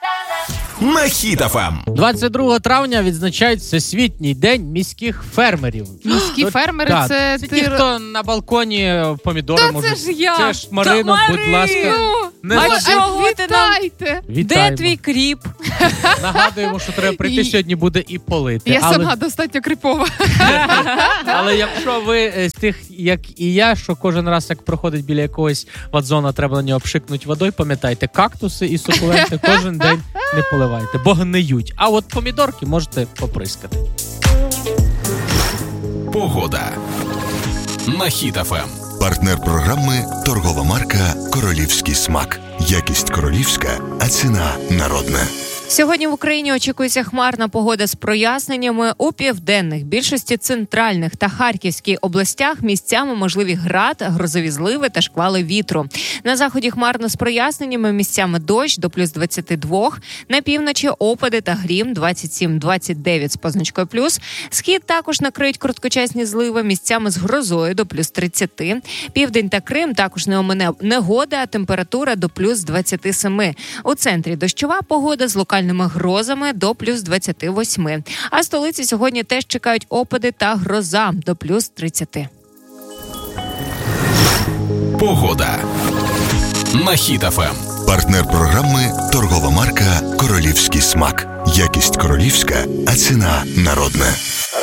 На Хіт ФМ. 22 травня відзначають Всесвітній день міських фермерів. Міські фермери – це ті, хто на балконі помідори можуть. Це ж я. Це ж Марино, будь ласка. Вітайте. Де твій кріп? Нагадуємо, що треба прийти сьогодні буде і полити. Я сама достатньо кріпова. Але якщо ви з тих, як і я, що кожен раз, як проходить біля якогось ватзона, треба на нього пшикнути водою, пам'ятайте, кактуси і сукуленти кожен день не поливайте, бо гниють. А от помідорки можете поприскати. Погода. На Хіт ФМ. Партнер програми – торгова марка «Королівський смак». Якість королівська, а ціна народна. Сьогодні в Україні очікується хмарна погода з проясненнями. У південних, більшості центральних та Харківській областях місцями можливі град, грозові зливи та шквали вітру. На заході хмарно з проясненнями, місцями дощ до плюс 22. На півночі опади та грім 27-29 з позначкою плюс. Схід також накриють короткочасні зливи, місцями з грозою до плюс 30. Південь та Крим також не омине негода, температура до плюс 27. У центрі дощова погода з локальними грозами до плюс 28. А столиці сьогодні теж чекають опади та гроза до плюс 30. Погода. На Хіт ФМ. Партнер програми – торгова марка «Королівський смак». Якість королівська, а ціна народна.